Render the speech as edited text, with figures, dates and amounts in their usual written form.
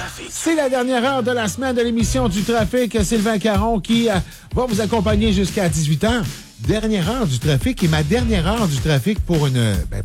C'est la dernière heure de la semaine de l'émission du Trafic. Sylvain Caron qui va vous accompagner jusqu'à 18h. Dernière heure du trafic et ma dernière heure du trafic pour